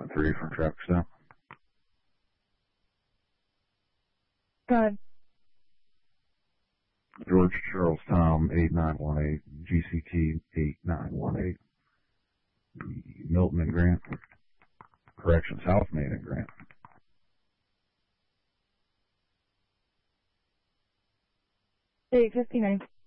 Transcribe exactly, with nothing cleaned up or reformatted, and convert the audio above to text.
three from traffic stop. Go ahead. George Charles Tom, eight nine one eight, G C T eight nine one eight, Milton and Grant, correction, South Main and Grant. eight fifty-nine.